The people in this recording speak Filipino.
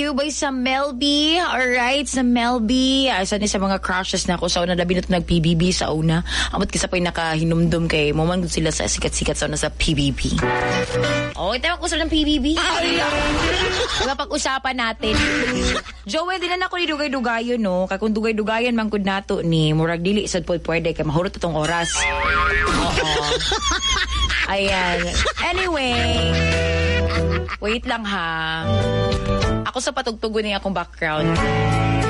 You by sa Melby. Alright, sa Melby. Asa ni sa mga crushes na ako sa una. Labi na ito nag-PBB sa una. Amat kisa pa yung nakahinumdum kay Moman sila sa sikat-sikat sa una sa PBB. Okay, tayo mag-usap ng PBB. Pag-usapan natin. Joel, din na ako ni Dugay-Dugayon, no? Kaya kung Dugay-Dugayon, mangkod nato ni Murag Dili, isad po pwede. Kaya mahurot itong oras. Oo. Ayan. Anyway. Wait lang ha. Ako sa patugtugon niya akong background.